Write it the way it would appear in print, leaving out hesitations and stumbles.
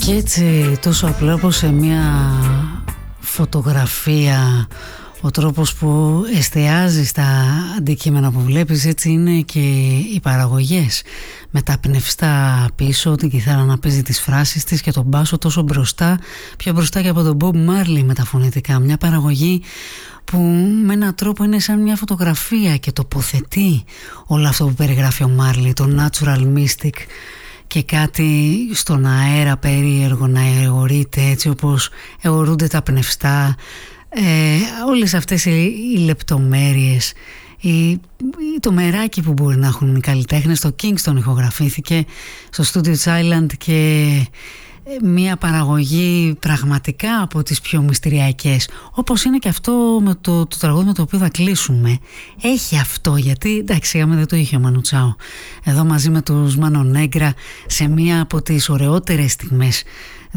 Και έτσι τόσο απλό όπως σε μια φωτογραφία ο τρόπος που εστιάζει στα αντικείμενα που βλέπεις, έτσι είναι και οι παραγωγές, με τα πνευστά πίσω, την κιθάρα να παίζει τις φράσεις της και τον μπάσο τόσο μπροστά, πιο μπροστά και από τον Bob Marley με τα φωνητικά. Μια παραγωγή που με έναν τρόπο είναι σαν μια φωτογραφία και τοποθετεί όλο αυτό που περιγράφει ο Marley, το natural mystic, και κάτι στον αέρα περίεργο να αιωρείται έτσι όπως αιωρούνται τα πνευστά. Όλες αυτές οι λεπτομέρειες, το μεράκι που μπορεί να έχουν οι καλλιτέχνες. Το Kingston ηχογραφήθηκε στο Studio Island και μια παραγωγή πραγματικά από τις πιο μυστηριακές, όπως είναι και αυτό με το τραγούδι με το οποίο θα κλείσουμε. Έχει αυτό, γιατί εντάξει, δεν το είχε ο Μάνου Τσάο εδώ μαζί με τους Μάνο Νέγκρα σε μια από τις ωραιότερες στιγμές